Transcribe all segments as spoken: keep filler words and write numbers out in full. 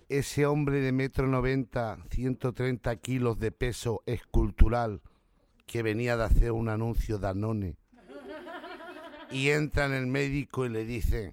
ese hombre de metro noventa, ciento treinta kilos de peso escultural que venía de hacer un anuncio Danone y entra en el médico y le dice: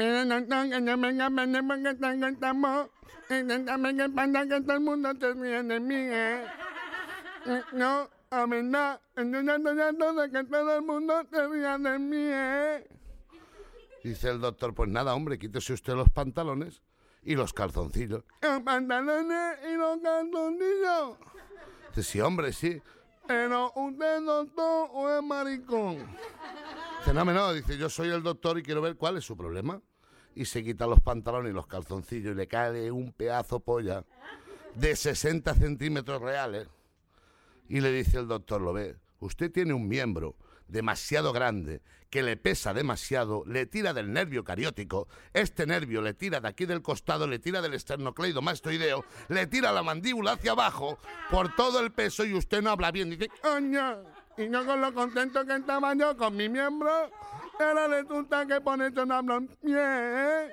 no, a verdad, de que todo el mundo te ría de mí, ¿eh? Dice el doctor: pues nada, hombre, quítese usted los pantalones y los calzoncillos. ¿Los pantalones y los calzoncillos? Dice: sí, hombre, sí. ¿Pero usted es doctor o es maricón? Dice: no, no, dice, yo soy el doctor y quiero ver cuál es su problema. Y se quita los pantalones y los calzoncillos y le cae un pedazo polla de sesenta centímetros reales. Y le dice el doctor: lo ve, usted tiene un miembro demasiado grande, que le pesa demasiado, le tira del nervio cariótico, este nervio le tira de aquí del costado, le tira del esternocleidomastoideo, le tira la mandíbula hacia abajo, por todo el peso, y usted no habla bien. Dice: coño, y no con lo contento que estaba yo con mi miembro, ahora resulta que por eso no hablo bien.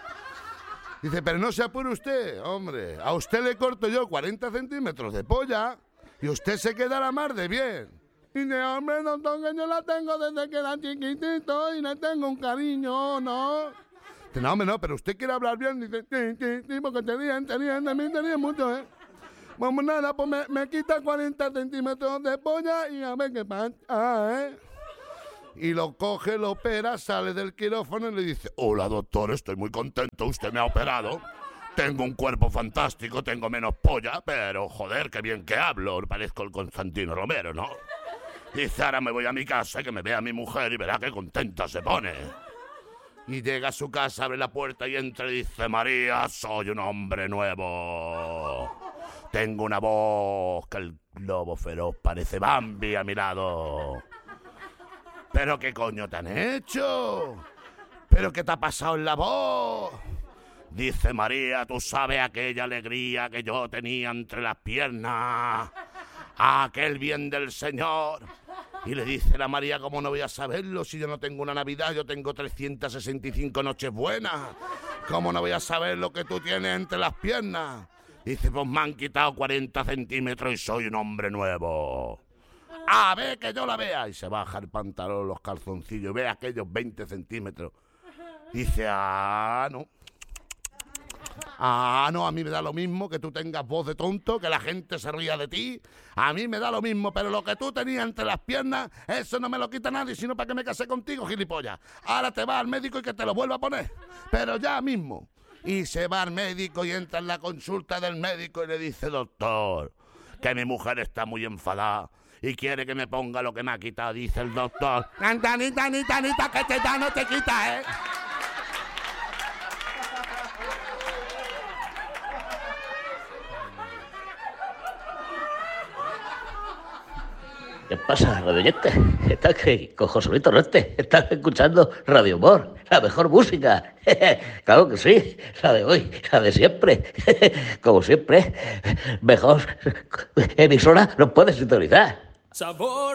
Dice: pero no se apure usted, hombre, a usted le corto yo cuarenta centímetros de polla y usted se quedará más de bien. Y de hombre, doctor, que yo la tengo desde que era chiquitito y le tengo un cariño, ¿no? Dice: no, hombre, no, pero usted quiere hablar bien. Dice: sí, sí, sí, porque te ríen, te ríen, de mí te ríen mucho, ¿eh? Vamos, nada, pues me, me quita cuarenta centímetros de polla y a ver qué pasa, ¿eh? Y lo coge, lo opera, sale del quirófano y le dice: hola, doctor, estoy muy contento, usted me ha operado. Tengo un cuerpo fantástico, tengo menos polla, pero joder, qué bien que hablo, parezco el Constantino Romero, ¿no? Dice: ahora me voy a mi casa, que me vea mi mujer y verá qué contenta se pone. Y llega a su casa, abre la puerta y entra y dice: María, soy un hombre nuevo. Tengo una voz que el lobo feroz parece Bambi a mi lado. ¿Pero qué coño te han hecho? ¿Pero qué te ha pasado en la voz? Dice: María, tú sabes aquella alegría que yo tenía entre las piernas, aquel bien del Señor. Y le dice la María: ¿cómo no voy a saberlo si yo no tengo una Navidad? Yo tengo trescientas sesenta y cinco noches buenas. ¿Cómo no voy a saber lo que tú tienes entre las piernas? Dice: pues me han quitado cuarenta centímetros y soy un hombre nuevo. A ver que yo la vea. Y se baja el pantalón, los calzoncillos, y ve aquellos veinte centímetros. Dice: ah, no. Ah, no, a mí me da lo mismo que tú tengas voz de tonto, que la gente se ría de ti. A mí me da lo mismo, pero lo que tú tenías entre las piernas, eso no me lo quita nadie, sino para que me casé contigo, gilipollas. Ahora te vas al médico y que te lo vuelva a poner, pero ya mismo. Y se va al médico y entra en la consulta del médico y le dice: doctor, que mi mujer está muy enfadada y quiere que me ponga lo que me ha quitado. Dice el doctor: Anita, Anita, Anita, Anita, que te da, no te quita, ¿eh? ¿Qué pasa, radioyente? Estás que con Joselito Reste, estás escuchando Radio Humor, la mejor música. Claro que sí, la de hoy, la de siempre. Como siempre, mejor emisora no puedes sintonizar. Sabor.